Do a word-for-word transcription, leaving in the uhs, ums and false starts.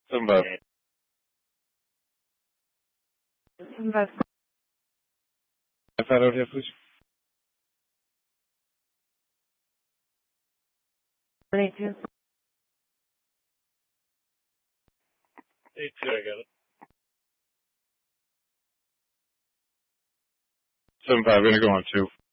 Seven five. Seven five. If that out here, please. One eight two. Eight two, I got it. Seven five, gonna go on two.